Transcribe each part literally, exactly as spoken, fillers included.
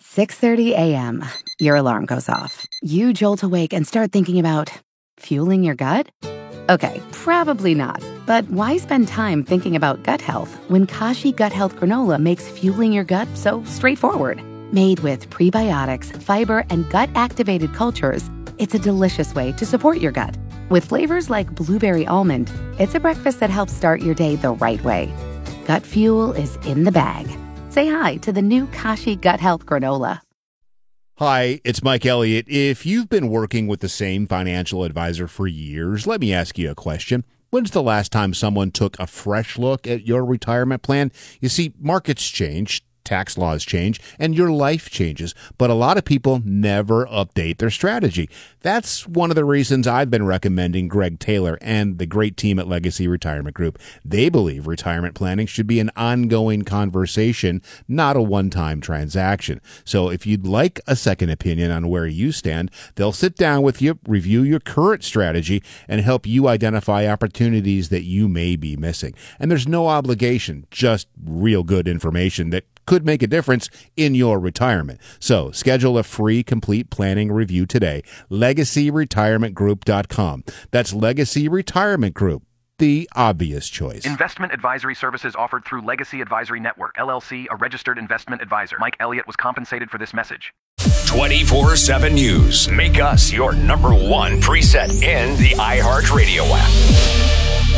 six thirty a.m. Your alarm goes off. You jolt awake and start thinking about fueling your gut? Okay, probably not. But why spend time thinking about gut health when Kashi Gut Health Granola makes fueling your gut so straightforward? Made with prebiotics, fiber, and gut-activated cultures, it's a delicious way to support your gut. With flavors like blueberry almond, it's a breakfast that helps start your day the right way. Gut fuel is in the bag. Say hi to the new Kashi Gut Health Granola. Hi, it's Mike Elliott. If you've been working with the same financial advisor for years, let me ask you a question. When's the last time someone took a fresh look at your retirement plan? You see, markets change, tax laws change, and your life changes, but a lot of people never update their strategy. That's one of the reasons I've been recommending Greg Taylor and the great team at Legacy Retirement Group. They believe retirement planning should be an ongoing conversation, not a one-time transaction. So if you'd like a second opinion on where you stand, they'll sit down with you, review your current strategy, and help you identify opportunities that you may be missing. And there's no obligation, just real good information that could make a difference in your retirement. So schedule a free complete planning review today. legacy retirement group dot com. That's Legacy Retirement Group, the obvious choice. Investment advisory services offered through Legacy Advisory Network, L L C, a registered investment advisor. Mike Elliott was compensated for this message. twenty-four seven News. Make us your number one preset in the iHeartRadio app.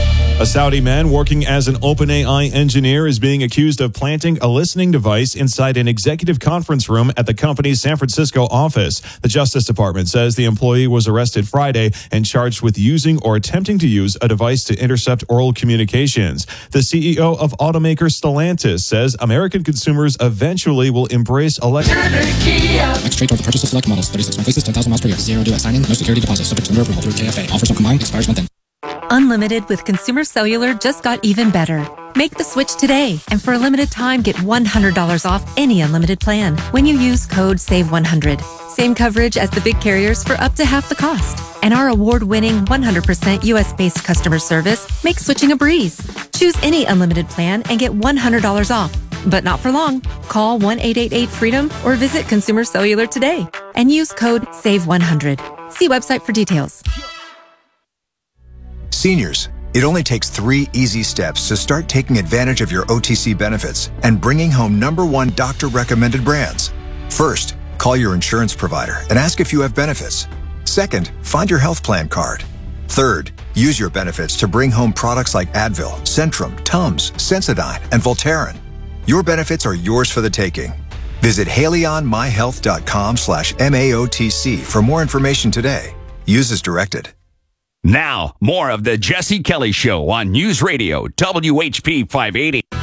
A Saudi man working as an OpenAI engineer is being accused of planting a listening device inside an executive conference room at the company's San Francisco office. The Justice Department says the employee was arrested Friday and charged with using or attempting to use a device to intercept oral communications. The C E O of automaker Stellantis says American consumers eventually will embrace electric. Next trade toward the purchase of select models. thirty-six month leases, ten thousand miles per year. Zero due at signing. No security deposit. Subject to lender approval through K F A. Offers will combine. Expires month end. Unlimited with Consumer Cellular just got even better. Make the switch today, and for a limited time, get one hundred dollars off any unlimited plan when you use code save one hundred. Same coverage as the big carriers for up to half the cost. And our award-winning one hundred percent U S-based customer service makes switching a breeze. Choose any unlimited plan and get one hundred dollars off. But not for long. Call one eight eight eight freedom or visit Consumer Cellular today and use code save one hundred. See website for details. Seniors, it only takes three easy steps to start taking advantage of your O T C benefits and bringing home number one doctor-recommended brands. First, call your insurance provider and ask if you have benefits. Second, find your health plan card. Third, use your benefits to bring home products like Advil, Centrum, Tums, Sensodyne, and Voltaren. Your benefits are yours for the taking. Visit haleyonmyhealth.com slash MAOTC for more information today. Use as directed. Now, more of the Jesse Kelly Show on News Radio, W H P five eighty.